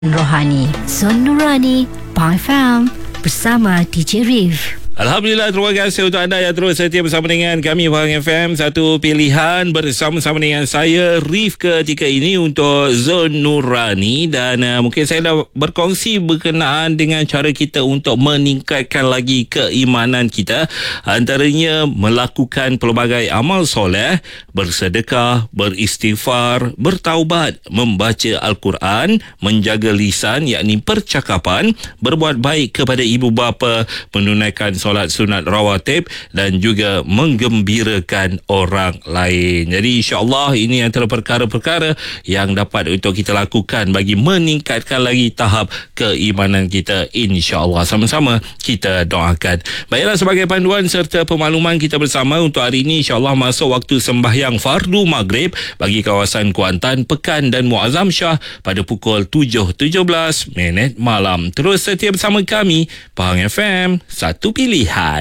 Rohani Zon Nurani Pahang FM bersama DJ Rif. Alhamdulillah, terima kasih untuk anda yang terus setia bersama dengan kami Pahang FM. Satu pilihan bersama-sama dengan saya Rif ketika ini untuk Zon Nurani. Dan mungkin saya dah berkongsi berkenaan dengan cara kita untuk meningkatkan lagi keimanan kita. Antaranya melakukan pelbagai amal soleh, bersedekah, beristighfar, bertaubat, membaca Al-Quran, menjaga lisan yakni percakapan, berbuat baik kepada ibu bapa, menunaikan solat sunat rawatib dan juga menggembirakan orang lain. Jadi insya-Allah ini antara perkara-perkara yang dapat untuk kita lakukan bagi meningkatkan lagi tahap keimanan kita, insya-Allah. Sama-sama kita doakan. Baiklah, sebagai panduan serta pemakluman kita bersama untuk hari ini, insya-Allah masuk waktu sembahyang fardu maghrib bagi kawasan Kuantan, Pekan dan Muazzam Shah pada pukul 7.17 malam. Terus setia bersama kami Pahang FM, satu pilihan.